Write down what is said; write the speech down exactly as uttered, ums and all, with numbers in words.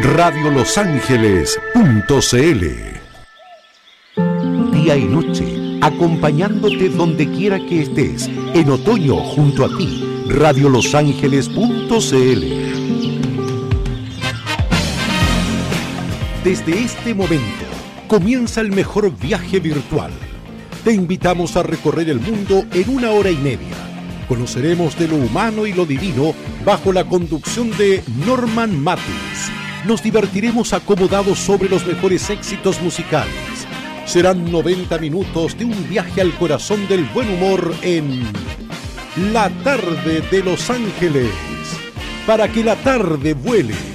radio los ángeles punto c l. Día y noche, acompañándote donde quiera que estés, en otoño junto a ti, radio los ángeles punto c l. Desde este momento comienza el mejor viaje virtual. Te invitamos a recorrer el mundo en una hora y media. Conoceremos de lo humano y lo divino bajo la conducción de Norman Mathis. Nos divertiremos acomodados sobre los mejores éxitos musicales. Serán noventa minutos de un viaje al corazón del buen humor en La Tarde de Los Ángeles. Para que la tarde vuele.